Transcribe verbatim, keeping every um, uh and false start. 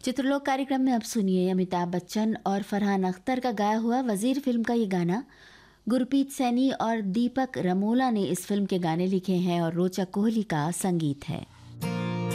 चित्रलोक कार्यक्रम में अब सुनिए अमिताभ बच्चन और फरहान अख्तर का गाया हुआ वजीर फिल्म का ये गाना। गुरप्रीत सैनी और दीपक रमोला ने इस फिल्म के गाने लिखे हैं और रोचक कोहली का संगीत है।